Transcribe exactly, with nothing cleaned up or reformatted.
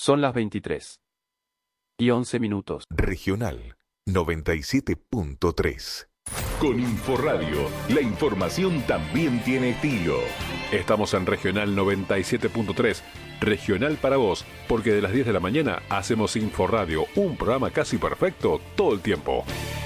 Son las veintitrés y once minutos. Regional noventa y siete punto tres. Con Inforradio, la información también tiene estilo. Estamos en Regional noventa y siete punto tres, Regional para vos, porque de las diez de la mañana hacemos Inforradio, un programa casi perfecto todo el tiempo.